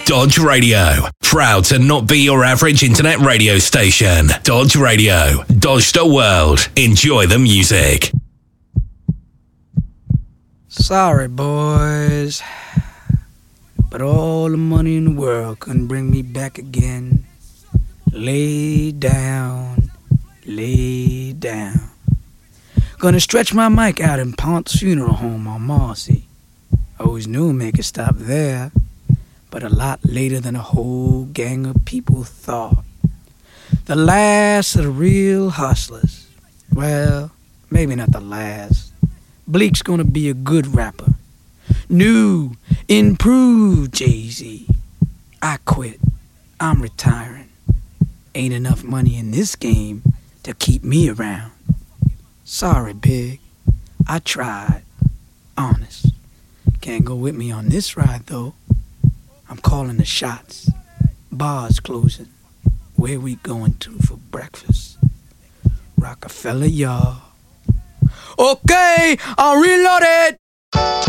Dodge Radio. Proud to not be your average internet radio station. Dodge Radio. Dodge the world. Enjoy the music. Sorry, boys, but all the money in the world couldn't bring me back again. Lay down, lay down. Gonna stretch my mic out in Ponce Funeral Home on Marcy. Always knew make it stop there, but a lot later than a whole gang of people thought. The last of the real hustlers. Well, maybe not the last. Bleak's gonna be a good rapper. New, improved Jay-Z. I quit. I'm retiring. Ain't enough money in this game to keep me around. Sorry, Big. I tried. Honest. Can't go with me on this ride, though. I'm calling the shots. Bars closing. Where we going to for breakfast? Rockefeller, y'all. Okay, I'll reload it.